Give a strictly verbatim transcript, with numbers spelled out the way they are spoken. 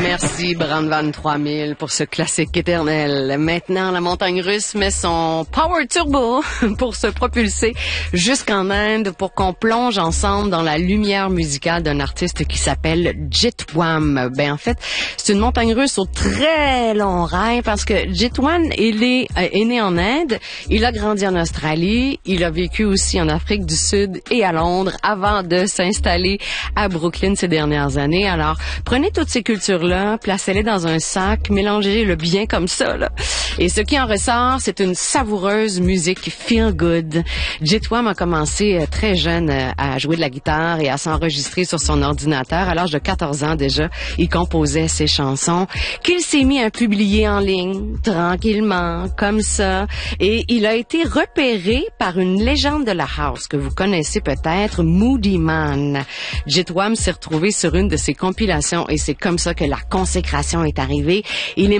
Merci, Brandvan trois mille, pour ce classique éternel. Maintenant, la montagne russe met son power turbo pour se propulser jusqu'en Inde pour qu'on plonge ensemble dans la lumière musicale d'un artiste qui s'appelle Jitwam. Ben, en fait, c'est une montagne russe au très long rail parce que Jitwam, il est, est né en Inde, il a grandi en Australie, il a vécu aussi en Afrique du Sud et à Londres avant de s'installer à Brooklyn ces dernières années. Alors, prenez toutes ces cultures-là, placez-les dans un sac, mélangez-le bien comme ça, là. Et ce qui en ressort, c'est une savoureuse musique feel good. Jitwam a commencé très jeune à jouer de la guitare et à s'enregistrer sur son ordinateur. À l'âge de quatorze ans déjà, il composait ses chansons qu'il s'est mis à publier en ligne, tranquillement, comme ça. Et il a été repéré par une légende de la house que vous connaissez peut-être, Moody Man. Jitwam s'est retrouvé sur une de ses compilations et c'est comme ça que la consécration est arrivée. Il est